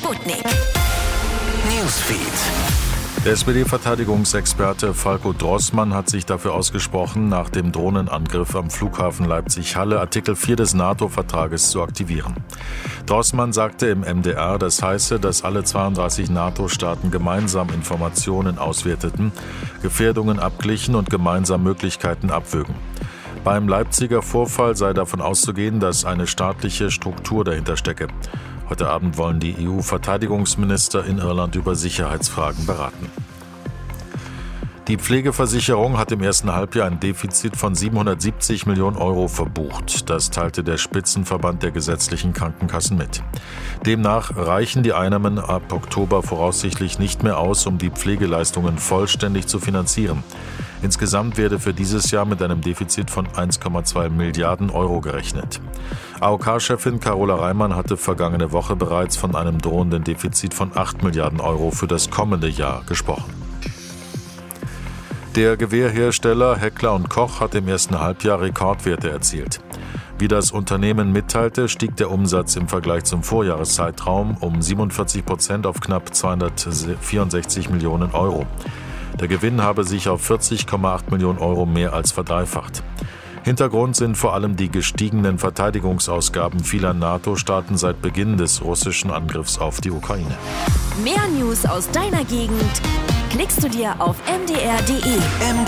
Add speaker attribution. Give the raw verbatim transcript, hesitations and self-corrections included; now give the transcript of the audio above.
Speaker 1: Sputnik Newsfeed.
Speaker 2: Der S P D-Verteidigungsexperte Falko Droßmann hat sich dafür ausgesprochen, nach dem Drohnenangriff am Flughafen Leipzig-Halle Artikel vier des NATO-Vertrages zu aktivieren. Droßmann sagte im M D R, das heiße, dass alle zweiunddreißig NATO-Staaten gemeinsam Informationen auswerteten, Gefährdungen abglichen und gemeinsam Möglichkeiten abwägen. Beim Leipziger Vorfall sei davon auszugehen, dass eine staatliche Struktur dahinter stecke. Heute Abend wollen die E U-Verteidigungsminister in Irland über Sicherheitsfragen beraten. Die Pflegeversicherung hat im ersten Halbjahr ein Defizit von siebenhundertsiebzig Millionen Euro verbucht. Das teilte der Spitzenverband der gesetzlichen Krankenkassen mit. Demnach reichen die Einnahmen ab Oktober voraussichtlich nicht mehr aus, um die Pflegeleistungen vollständig zu finanzieren. Insgesamt werde für dieses Jahr mit einem Defizit von eins Komma zwei Milliarden Euro gerechnet. A O K-Chefin Carola Reimann hatte vergangene Woche bereits von einem drohenden Defizit von acht Milliarden Euro für das kommende Jahr gesprochen. Der Gewehrhersteller Heckler und Koch hat im ersten Halbjahr Rekordwerte erzielt. Wie das Unternehmen mitteilte, stieg der Umsatz im Vergleich zum Vorjahreszeitraum um siebenundvierzig Prozent auf knapp zweihundertvierundsechzig Millionen Euro. Der Gewinn habe sich auf vierzig Komma acht Millionen Euro mehr als verdreifacht. Hintergrund sind vor allem die gestiegenen Verteidigungsausgaben vieler NATO-Staaten seit Beginn des russischen Angriffs auf die Ukraine.
Speaker 1: Mehr News aus deiner Gegend klickst du dir auf m d r punkt d e.